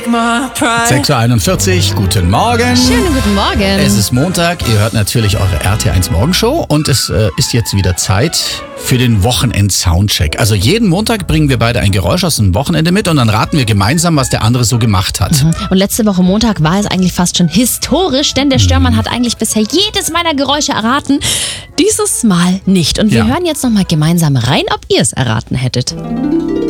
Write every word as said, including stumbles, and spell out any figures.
sechs Uhr einundvierzig, guten Morgen. Schönen guten Morgen. Es ist Montag, ihr hört natürlich eure R T eins Morgenshow und es äh, ist jetzt wieder Zeit für den Wochenend-Soundcheck. Also jeden Montag bringen wir beide ein Geräusch aus dem Wochenende mit und dann raten wir gemeinsam, was der andere so gemacht hat. Mhm. Und letzte Woche Montag war es eigentlich fast schon historisch, denn der Störmann mhm. hat eigentlich bisher jedes meiner Geräusche erraten. Dieses Mal nicht. Und wir Ja. hören jetzt nochmal gemeinsam rein, ob ihr es erraten hättet.